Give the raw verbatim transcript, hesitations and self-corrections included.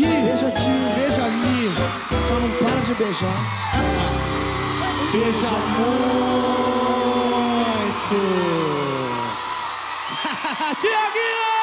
beija aqui, beija ali. Só não para de beijar. Beija muito. Tiaguinho!